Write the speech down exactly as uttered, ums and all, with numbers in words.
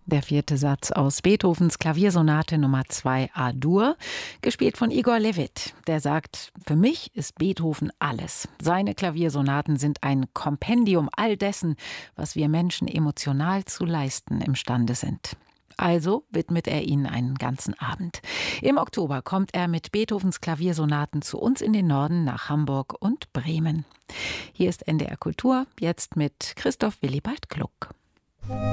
Der vierte Satz aus Beethovens Klaviersonate Nummer zwei A-Dur, gespielt von Igor Levit. Der sagt, für mich ist Beethoven alles. Seine Klaviersonaten sind ein Kompendium all dessen, was wir Menschen emotional zu leisten imstande sind. Also widmet er ihnen einen ganzen Abend. Im Oktober kommt er mit Beethovens Klaviersonaten zu uns in den Norden nach Hamburg und Bremen. Hier ist N D R Kultur, jetzt mit Christoph Willibald Gluck.